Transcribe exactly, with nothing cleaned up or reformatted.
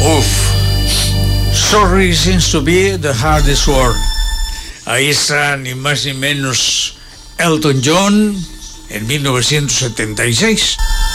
Uf. Sorry seems to be the hardest word. Ahí está ni más ni menos Elton John en mil novecientos setenta y seis.